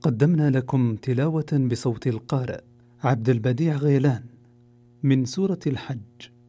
قدمنا لكم تلاوة بصوت القارئ عبد البديع غيلان من سورة الحج.